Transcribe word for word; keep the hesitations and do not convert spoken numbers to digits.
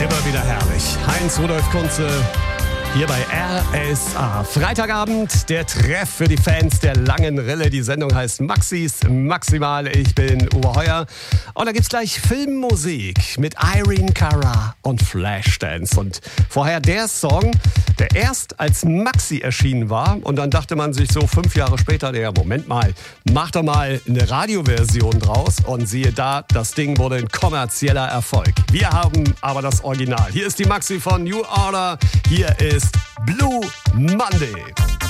Immer wieder herrlich. Heinz-Rudolf Kunze hier bei R S A. Freitagabend, der Treff für die Fans der langen Rille. Die Sendung heißt Maxis Maximal. Ich bin Uwe Heuer. Und da gibt's gleich Filmmusik mit Irene Cara und Flashdance. Und vorher der Song, der erst als Maxi erschienen war. Und dann dachte man sich so fünf Jahre später, ja, Moment mal, mach doch mal eine Radioversion draus. Und siehe da, das Ding wurde ein kommerzieller Erfolg. Wir haben aber das Original. Hier ist die Maxi von New Order. Hier ist Blue Monday.